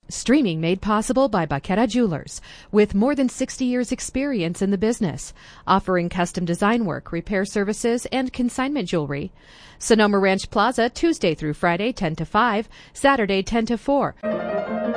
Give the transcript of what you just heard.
Streaming made possible by Baqueta Jewelers, with more than 60 years experience in the business, offering custom design work, repair services, and consignment jewelry. Sonoma Ranch Plaza, Tuesday through Friday, 10 to 5, Saturday, 10 to 4.